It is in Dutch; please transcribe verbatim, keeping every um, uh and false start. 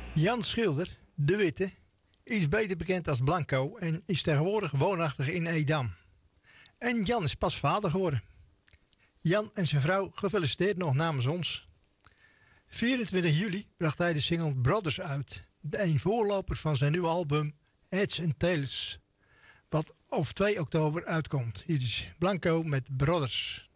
Jan Schilder, de Witte, is beter bekend als Blanco en is tegenwoordig woonachtig in Edam. En Jan is pas vader geworden. Jan en zijn vrouw, gefeliciteerd nog namens ons. vierentwintig juli bracht hij de single Brothers uit, de een voorloper van zijn nieuwe album Heads and Tails, wat op twee oktober uitkomt. Hier is Blanco met Brothers.